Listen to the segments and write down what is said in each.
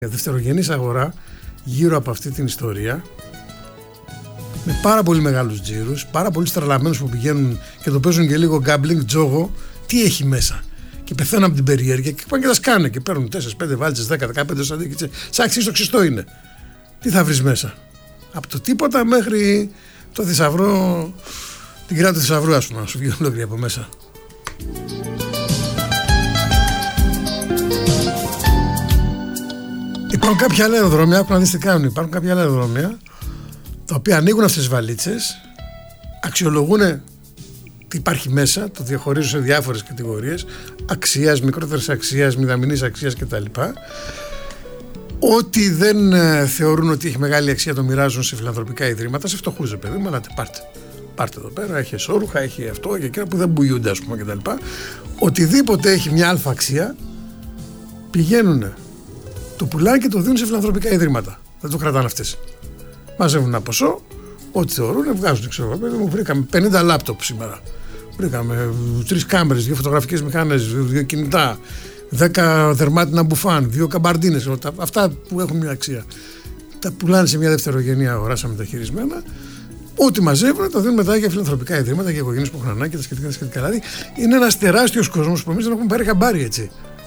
Δευτερογενής αγορά γύρω από αυτή την ιστορία, με πάρα πολύ μεγάλους τζίρους, πάρα πολλοί στραλαμένους που πηγαίνουν και το παίζουν και λίγο gambling, τζόγο, τι έχει μέσα. Και πεθαίνουν από την περιέργεια και πάνε και τα σκάνε και παίρνουν 4-5 βάλτσες, 10-15 σαντίκες. Σαν αξίζει ξυστό είναι. Τι θα βρεις μέσα? Από το τίποτα μέχρι το θησαυρό, την κράτη του θησαυρού, ας πούμε, να σου βγει ολόκληρη από μέσα. Υπάρχουν κάποια άλλα αεροδρόμια, άκου να δεις τι κάνουν. Υπάρχουν κάποια άλλα αεροδρόμια τα οποία ανοίγουν αυτές τις βαλίτσες, αξιολογούν τι υπάρχει μέσα, το διαχωρίζουν σε διάφορες κατηγορίες αξίας, μικρότερης αξίας, μηδαμινής αξίας κτλ. Ό,τι δεν θεωρούν ότι έχει μεγάλη αξία το μοιράζουν σε φιλανθρωπικά ιδρύματα, σε φτωχούς, παιδί μου, αλλά πάρτε εδώ πέρα, έχει εσώρουχα, έχει αυτό και εκείνα που δεν μπουιούνται, ας πούμε, κτλ. Οτιδήποτε έχει μια αλφα αξία, πηγαίνουν, το πουλάνε και το δίνουν σε φιλανθρωπικά ιδρύματα. Δεν το κρατάνε αυτές. Μαζεύουν ένα ποσό, ό,τι θεωρούν, βγάζουν. Ξέρω, μου βρήκαμε 50 λάπτοπ σήμερα. Βρήκαμε 3 κάμερες, 2 φωτογραφικές μηχανές, 2 κινητά, 10 δερμάτινα μπουφάν, 2 καμπαρντίνες. Αυτά που έχουν μια αξία. Τα πουλάνε σε μια δευτερογενή αγορά σαν μεταχειρισμένα. Ό,τι μαζεύουν, τα δίνουν μετά για φιλανθρωπικά ιδρύματα, για οικογένειες που έχουν ανάγκη, τα σχετικά. Δηλαδή είναι ένας τεράστιος κόσμος που εμείς δεν έχουμε πάρει χαμπάρι, έτσι.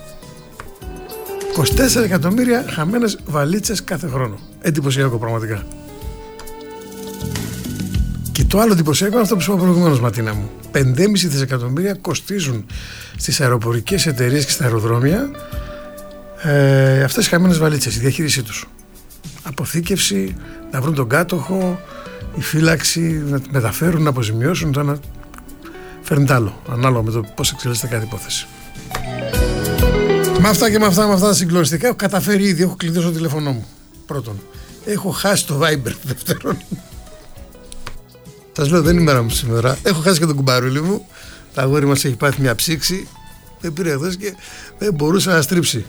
24 εκατομμύρια χαμένες βαλίτσες κάθε χρόνο. Εντυπωσιακό πραγματικά. Και το άλλο εντυπωσιακό είναι αυτό που σου είπα προηγουμένως, Ματίνα μου. 5,5 δισεκατομμύρια κοστίζουν στις αεροπορικές εταιρείες και στα αεροδρόμια αυτές οι χαμένες βαλίτσες, η διαχείρισή τους. Αποθήκευση, να βρουν τον κάτοχο, η φύλαξη, να τη μεταφέρουν, να αποζημιώσουν, το ένα φέρνει τ' άλλο, ανάλογα με το πώς εξελίσσεται κάθε υπόθεση. Με αυτά και με αυτά τα συγκλονιστικά έχω καταφέρει ήδη, έχω κλειδώσει το τηλέφωνό μου. Πρώτον, έχω χάσει το Viber. Δεύτερον, σας λέω, δεν είναι η μέρα μου σήμερα. Έχω χάσει και τον κουμπαρούλι μου. Το αγόρι μας έχει πάθει μια ψήξη. Δεν πήρε χθες και δεν μπορούσε να στρίψει.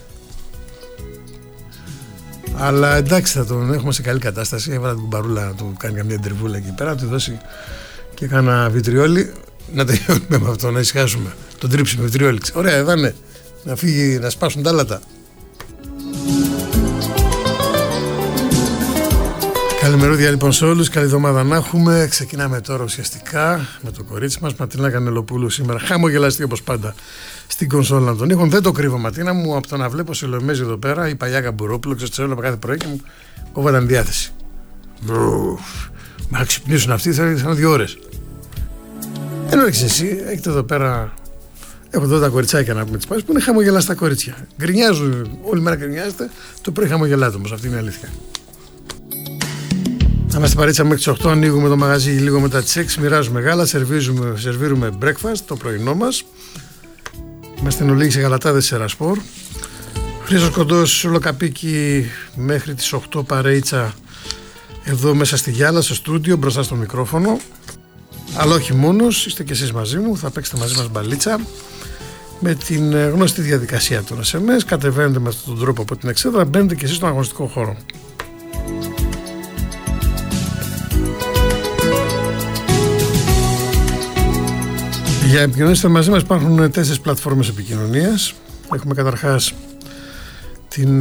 Αλλά εντάξει, θα τον έχουμε σε καλή κατάσταση. Έβαλα την κουμπαρούλα να του κάνει καμία τριβούλα εκεί πέρα, να του δώσει και κάνα βιτριόλι. Να τελειώνουμε με αυτό, να ησυχάσουμε. Τον τρίψει με βιτριόλι. Ωραία, εδώ είναι. Να φύγει, να σπάσουν τα άλατα. Καλημερούδια λοιπόν σε όλους, καλή εβδομάδα να έχουμε. Ξεκινάμε τώρα ουσιαστικά με το κορίτσι μας, Ματίνα Κανελοπούλου, σήμερα χαμογελαστή όπως πάντα στην κονσόλα των ήχων. Δεν το κρύβω, Ματίνα μου, από το να βλέπω σε Λομέζη εδώ πέρα η παλιά Καμπουρόπουλο, ξετσέλωνα κάθε πρωί και μου κόβαταν διάθεση. Μα ξυπνήσουν αυτοί, θα είναι 2 ώρες. Ενώ έχεις εσύ, έχετε εδώ πέρα. Έχω εδώ τα κοριτσάκια να πούμε τις πάσες που είναι χαμογελαστά κορίτσια. Γκρινιάζουν, όλη μέρα γκρινιάζετε, το πρωί χαμογελάτε όμως, αυτή είναι η αλήθεια. Θα είμαστε παρέτσα μέχρι τις 8, ανοίγουμε το μαγαζί λίγο μετά τις 6, μοιράζουμε γάλα, σερβίρουμε breakfast, το πρωινό μας. Είμαστε εν ολίγη σε γαλατάδες σε Ερασπορ. Χρήστος Κοντός, Λοκαπίκη μέχρι τις 8 παρέιτσα εδώ μέσα στη Γιάλα, στο στούντιο, μπροστά στο μικρόφωνο. Αλλά όχι μόνος, είστε και εσείς μαζί μου, θα παίξετε μαζί μας μπαλίτσα. Με την γνωστή διαδικασία των SMS, κατεβαίνετε με αυτόν τον τρόπο από την εξέδρα, μπαίνετε και εσείς στον αγωνιστικό χώρο. Για επικοινωνία μαζί μας υπάρχουν 4 πλατφόρμες επικοινωνίας. Έχουμε καταρχάς την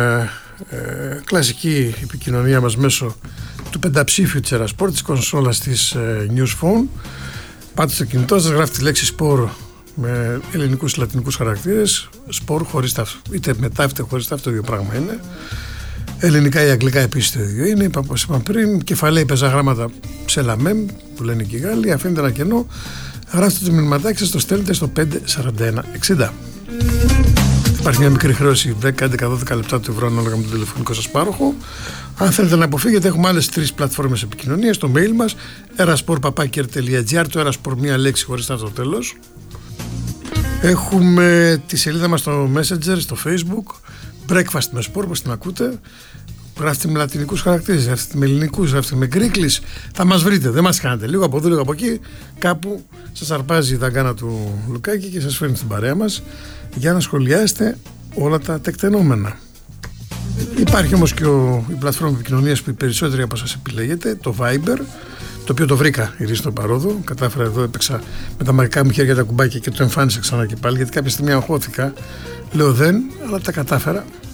κλασική επικοινωνία μας μέσω του πενταψήφιου της Ερασπορ, της κονσόλας της News Phone. Πάτε στο κινητό σας, γράφετε τη λέξη Sport με ελληνικούς ή λατινικούς χαρακτήρες, Sport χωρίς ταύτο, είτε μετά είτε χωρίς ταύτο, το ίδιο πράγμα είναι. Ελληνικά ή αγγλικά επίσης το ίδιο είναι. Όπως είπαμε πριν, κεφαλαίοι πεζαγράμματα σε λαμέμ που λένε και οι Γάλλοι, αφήνετε ένα κενό, γράφετε το μηνυματάκι σας, το στέλνετε στο 54160. Υπάρχει μια μικρή χρέωση 10-11-12 λεπτά του ευρώ ανάλογα με τον τηλεφωνικό σας πάροχο. Αν θέλετε να αποφύγετε, έχουμε άλλες 3 πλατφόρμες επικοινωνίας. Το mail μας eraspor@kr.gr, το eraspor μία λέξη χωρίς το τέλος. Έχουμε τη σελίδα μας στο Messenger, στο Facebook, Breakfast με Sport, όπως την ακούτε. Γράφετε με λατινικούς χαρακτήρες, γράφετε με ελληνικούς, γράφετε με γκρίκλις. Θα μας βρείτε, δεν μας κάνετε. Λίγο από εδώ, λίγο από εκεί, κάπου σας αρπάζει η δαγκάνα του Λουκάκη και σας φέρνει στην παρέα μας για να σχολιάσετε όλα τα τεκτενόμενα. Υπάρχει όμως και η πλατφόρμα επικοινωνίας που οι περισσότεροι από σας επιλέγετε, το Viber, το οποίο το βρήκα στο παρόδο. Κατάφερα εδώ, έπαιξα με τα μαγικά μου χέρια τα κουμπάκια και το εμφάνισα ξανά και πάλι, γιατί κάποια στιγμή αγχώθηκα. Λέω δεν, αλλά τα κατάφερα.